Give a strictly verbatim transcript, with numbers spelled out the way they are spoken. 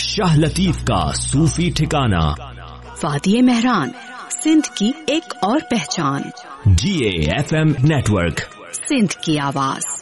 शाह लतीफ का सूफी ठिकाना। वादिये मेहरान, सिंध की एक और पहचान। जी A F M network, Sindh की आवाज।